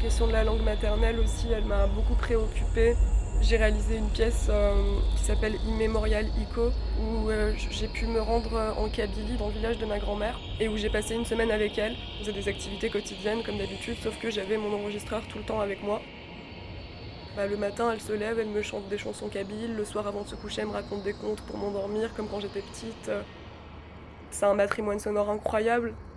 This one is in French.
question de la langue maternelle aussi, elle m'a beaucoup préoccupée. J'ai réalisé une pièce qui s'appelle Immémorial Ico, où j'ai pu me rendre en Kabylie, dans le village de ma grand-mère, et où j'ai passé une semaine avec elle. On faisait des activités quotidiennes comme d'habitude, sauf que j'avais mon enregistreur tout le temps avec moi. Le matin, elle se lève, elle me chante des chansons kabyles. Le soir, avant de se coucher, elle me raconte des contes pour m'endormir, comme quand j'étais petite. C'est un matrimoine sonore incroyable.